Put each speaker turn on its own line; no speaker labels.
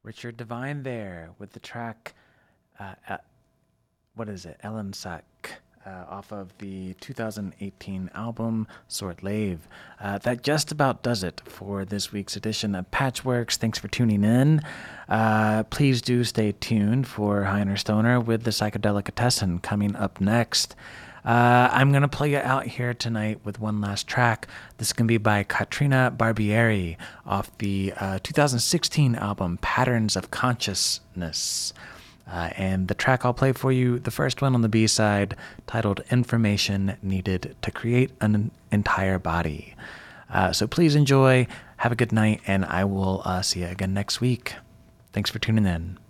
Richard Devine there with the track, what is it, Ellen Sack, off of the 2018 album Sort Lave. That just about does it for this week's edition of Patchworks. Thanks for tuning in. Please do stay tuned for Heiner Stoner with the Psychodelicatessen coming up next. I'm going to play you out here tonight with one last track. This is going to be by Katrina Barbieri off the 2016 album Patterns of Consciousness. And the track I'll play for you, the first one on the B-side, titled Information Needed to Create an Entire Body. So please enjoy, have a good night, and I will see you again next week. Thanks for tuning in.